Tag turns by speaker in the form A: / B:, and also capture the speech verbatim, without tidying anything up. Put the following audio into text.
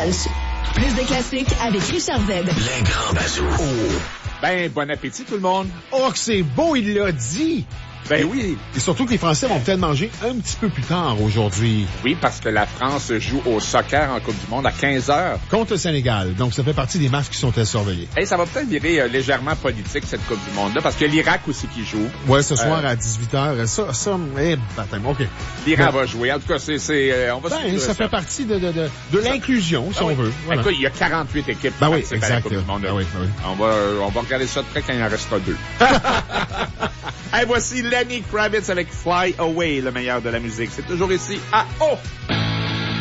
A: Lunch. Plus de classiques avec Richard Z.
B: Les grands bazous.
C: Oh. Ben, bon appétit tout le monde.
D: Oh, que c'est beau, il l'a dit.
C: Ben oui.
D: Et surtout que les Français vont peut-être manger un petit peu plus tard aujourd'hui.
C: Oui, parce que la France joue au soccer en Coupe du Monde à quinze heures.
D: Contre le Sénégal. Donc, ça fait partie des matchs qui sont à surveiller.
C: Hey, ça va peut-être virer euh, légèrement politique, cette Coupe du Monde-là, parce que l'Irak aussi qui joue.
D: Ouais, ce soir
C: euh,
D: à dix-huit heures. Ça, ça, eh, baptême, OK.
C: L'Iran
D: ben,
C: va jouer. En tout cas, c'est, c'est, euh, on va
D: ben, ça, ça fait partie de, de, de, de l'inclusion, si
C: ah,
D: on
C: oui.
D: veut. Voilà.
C: Écoute, il y a quarante-huit équipes
D: ben
C: qui
D: oui,
C: participent
D: exact.
C: à la Coupe du Monde.
D: Ben oui, ben oui.
C: On va, on va regarder ça de près quand il en restera deux. Hey, voici Lenny Kravitz avec Fly Away, le meilleur de la musique. C'est toujours ici à O.